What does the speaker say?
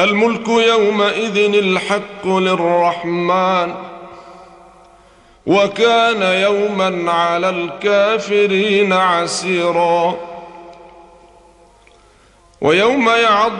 الملك يومئذ الحق للرحمن وكان يوما على الكافرين عسيرا. ويوم يعض